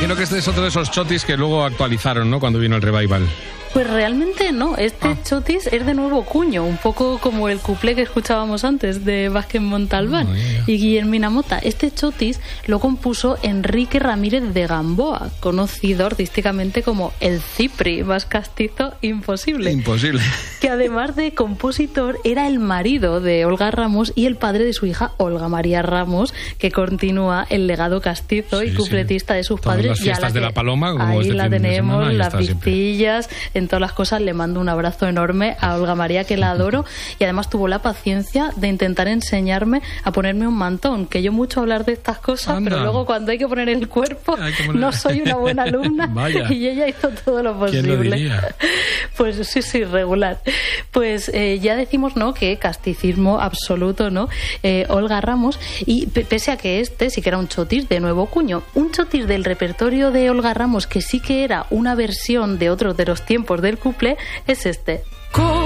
imagino que este es otro de esos chotis que luego actualizaron, ¿no? Cuando vino el revival. Pues realmente no, este chotis es de nuevo cuño, un poco como el cuplé que escuchábamos antes de Vázquez Montalbán y Guillermina Mota. Este chotis lo compuso Enrique Ramírez de Gamboa, conocido artísticamente como el Cipri, más castizo imposible. Imposible. Que además de compositor era el marido de Olga Ramos y el padre de su hija Olga María Ramos, que continúa el legado castizo y cupletista de sus padres. Las fiestas de la Paloma, como ahí este la fin de tenemos, semana, las vistillas, en todas las cosas. Le mando un abrazo enorme a Olga María, que la adoro, y además tuvo la paciencia de intentar enseñarme a ponerme un mantón, que yo mucho hablar de estas cosas, pero luego cuando hay que poner el cuerpo no soy una buena alumna. Y ella hizo todo lo posible. ¿Quién lo diría? Pues sí, regular. Pues ya decimos, ¿no?, que casticismo absoluto, ¿no? Olga Ramos, y pese a que este sí que era un chotis de nuevo cuño, un chotis del repertorio de Olga Ramos que sí que era una versión de otros de los tiempos del cuplé, es este.